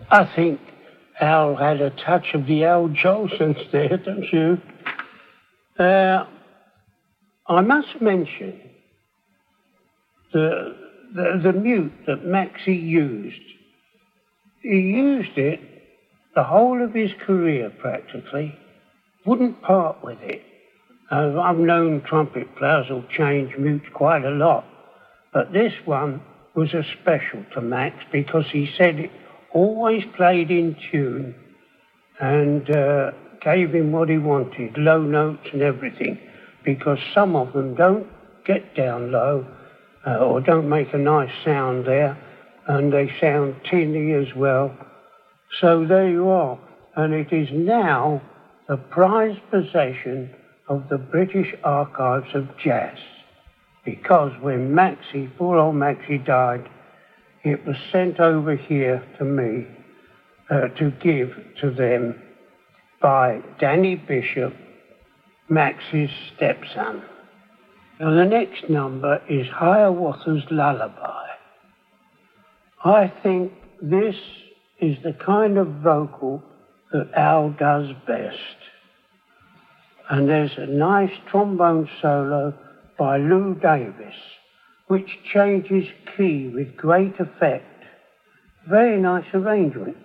I think Al had a touch of the Al Jolsons there, don't you? I must mention the mute that Maxie used. He used it the whole of his career practically, wouldn't part with it. I've known trumpet players who'll change mutes quite a lot, but this one was a special to Max because he said it always played in tune and gave him what he wanted, low notes and everything, because some of them don't get down low or don't make a nice sound there, and they sound tinny as well. So there you are, and it is now the prized possession of the British Archives of Jazz, because when Maxie, poor old Maxie, died, it was sent over here to me to give to them by Danny Bishop, Max's stepson. Now the next number is Hiawatha's Lullaby. I think this is the kind of vocal that Al does best. And there's a nice trombone solo by Lou Davis, which changes key with great effect. Very nice arrangement.